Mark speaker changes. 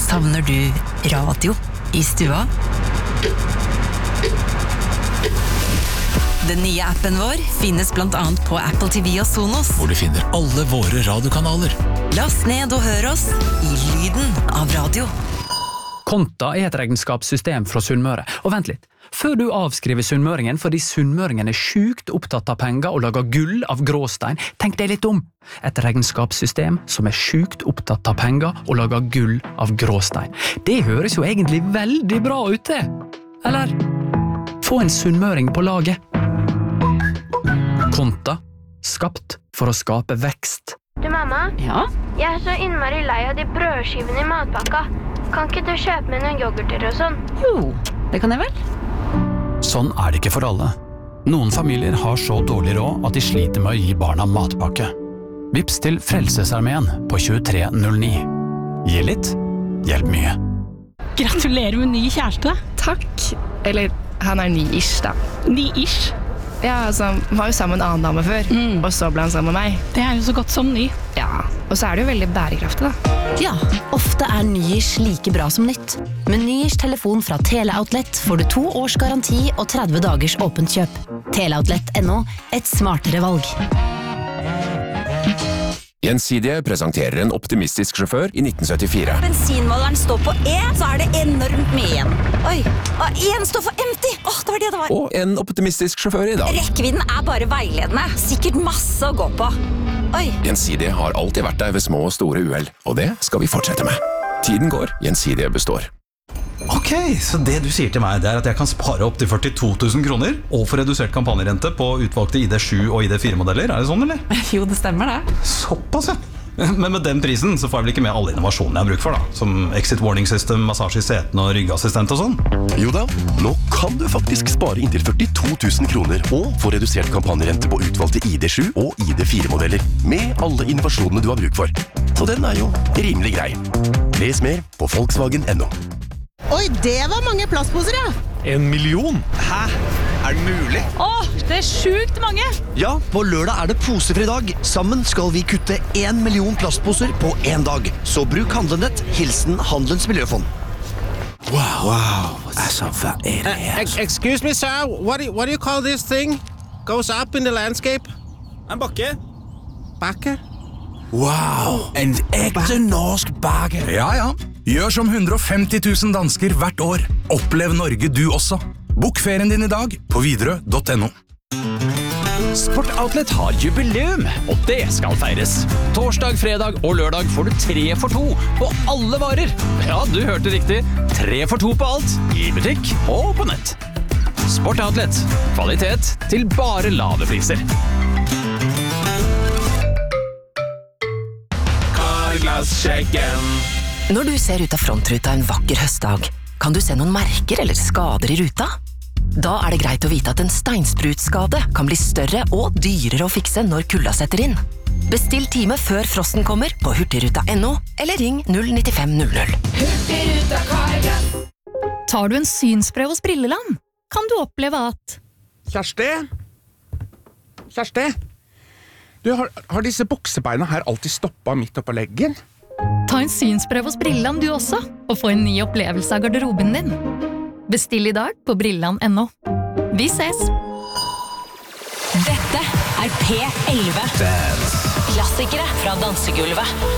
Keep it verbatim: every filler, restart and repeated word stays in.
Speaker 1: Savner du radio i stua? Den nye appen vår finnes blant annet på Apple T V og Sonos,
Speaker 2: hvor du finner alle våre radiokanaler.
Speaker 1: Last ned og hør oss i lyden av radio.
Speaker 3: Konta er et regnskapssystem fra Sunnmøre. Og vent litt, før du avskriver sunnmøringen fordi sunnmøringen er sjukt opptatt av penger og lager gull av gråstein, tenk deg litt om. Et regnskapssystem som er sjukt opptatt av penger og lager gull av gråstein. Det høres jo egentlig veldig bra ut det. Eller? Få en sunnmøring på laget. Konta, skapt for å skape vekst.
Speaker 4: Du, mamma?
Speaker 5: Ja?
Speaker 4: Jeg er så innmari lei av de brødskivene i matpakka. Kan ikke du kjøpe med noen yoghurter og sånn?
Speaker 5: Jo, det kan jeg vel.
Speaker 2: Sånn er det ikke for alle. Noen familier har så dårlig råd at de sliter med å gi barna matpakke. Vips til Frelsesarmeen på tjuetre null ni. Gi litt, hjelp mye.
Speaker 5: Gratulerer med ny kjæreste.
Speaker 6: Takk. Eller, han er ny-ish da.
Speaker 5: Ny-ish?
Speaker 6: Ja, altså, han var jo sammen med en annen dame før,
Speaker 5: Mm.
Speaker 6: og så ble han sammen med meg.
Speaker 5: Det er jo så godt som ny.
Speaker 6: Ja, og så er det jo veldig bærekraftig da.
Speaker 1: Ja, ofte er Nyish like bra som nytt. Med Nyish telefon fra Teleoutlet får du to års garanti og tretti dagers åpent kjøp. Teleoutlet punktum no, et smartere valg.
Speaker 7: Gjensidige presenterer en optimistisk sjåfør i nitten syttifire.
Speaker 1: Bensinmåleren står på E, så er det enormt mye igjen. Oi, og en står for empty. Åh, det var det det var.
Speaker 7: Og en optimistisk sjåfør i dag.
Speaker 1: Rekkevidden er bare veiledende. Sikkert masse å gå på. Oi.
Speaker 7: Gjensidige har alltid vært der ved små og store uhell, og det skal vi fortsette med. Tiden går, Gjensidige består.
Speaker 8: Ok, så det du sier til meg, det er at jeg kan spare opp til førtito tusen kroner og få redusert kampanjerente på utvalgte I D sju og I D fire modeller, er det sånn, eller?
Speaker 5: Jo, det stemmer det.
Speaker 8: Såpass, ja. Men med den prisen så får jeg vel ikke med alle innovasjonene jeg har bruk for da, som exit warning system, massasje I setene og ryggassistent og sånn.
Speaker 9: Jo da, nå kan du faktisk spare inntil førtito tusen kroner og få redusert kampanjerente på utvalgte I D sju og I D fire modeller, med alle innovasjonene du har bruk for. Så den er jo rimelig grei. Les mer på Volkswagen punktum no.
Speaker 10: Oi, det var mange plastposer, ja!
Speaker 11: En million? Hæ? Er det mulig?
Speaker 5: Åh, det er sjukt mange!
Speaker 12: Ja, på lørdag er det posefri dag. Sammen skal vi kutte en million plastposer på en dag. Så bruk Handlenett, hilsen Handelens Miljøfond.
Speaker 11: Wow, wow. Altså, hva er det her? Uh, excuse me, sir. What do, what do you call this thing? Goes up in the landscape? En bakke. Bakke?
Speaker 2: Wow, en ekte norsk bakke.
Speaker 13: Ja, ja. Gjør som hundre og femti tusen dansker hvert år. Opplev Norge du også. Bok ferien din I dag på Widerøe punktum no.
Speaker 3: Sportoutlet har jubileum, og det skal feires. Torsdag, fredag og lørdag får du tre for to på alle varer. Ja, du hørte riktig. Tre for to på alt, I butikk og på nett. Sportoutlet. Kvalitet til bare lave priser.
Speaker 7: Karglass-sjekken.
Speaker 1: Når du ser ut av frontruta en vakker høstdag, kan du se noen merker eller skader I ruta? Da er det greit å vite at en steinsprutskade kan bli større og dyrere å fikse når kulda setter inn. Bestill time før frosten kommer på hurtigruta punktum no, eller ring null ni fem null null.
Speaker 14: Hurtigruta Karglass. Tar du en synsprøve hos Brilleland, kan du oppleve at...
Speaker 11: Kjersti? Kjersti? Du, har, har disse buksebeina her alltid stoppet midt oppå leggen?
Speaker 14: Ta en synsprøve hos Brilleland du også, og få en ny opplevelse av garderoben din. Bestill I dag på Brilleland punktum no. Vi ses!
Speaker 1: Dette er P elleve. Klassikere fra dansegulvet.